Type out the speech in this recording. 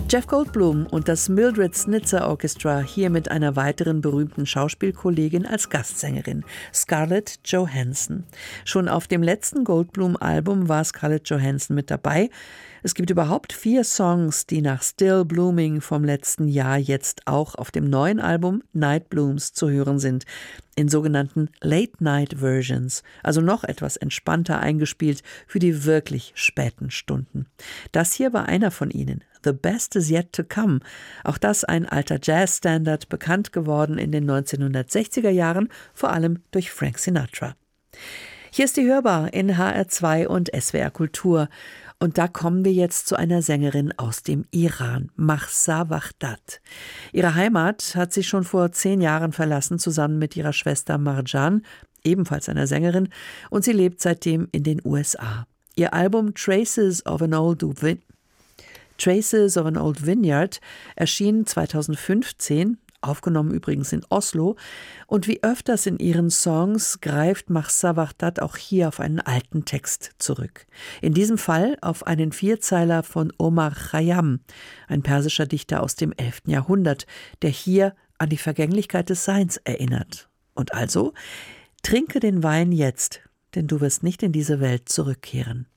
Jeff Goldblum und das Mildred Snitzer Orchestra hier mit einer weiteren berühmten Schauspielkollegin als Gastsängerin, Scarlett Johansson. Schon auf dem letzten Goldblum-Album war Scarlett Johansson mit dabei. Es gibt überhaupt 4 Songs, die nach Still Blooming vom letzten Jahr jetzt auch auf dem neuen Album Night Blooms zu hören sind, in sogenannten Late-Night-Versions, also noch etwas entspannter eingespielt für die wirklich späten Stunden. Das hier war einer von ihnen, The Best Is Yet to Come. Auch das ein alter Jazz-Standard, bekannt geworden in den 1960er Jahren, vor allem durch Frank Sinatra. Hier ist die Hörbar in HR2 und SWR Kultur. Und da kommen wir jetzt zu einer Sängerin aus dem Iran, Mahsa Wahdad. Ihre Heimat hat sie schon vor 10 Jahren verlassen, zusammen mit ihrer Schwester Marjan, ebenfalls einer Sängerin, und sie lebt seitdem in den USA. Ihr Album Traces of an Old Vineyard erschien 2015, aufgenommen übrigens in Oslo, und wie öfters in ihren Songs greift Mahsa Wahdad auch hier auf einen alten Text zurück. In diesem Fall auf einen 4-Zeiler von Omar Khayyam, ein persischer Dichter aus dem 11. Jahrhundert, der hier an die Vergänglichkeit des Seins erinnert. Und also, trinke den Wein jetzt, denn du wirst nicht in diese Welt zurückkehren.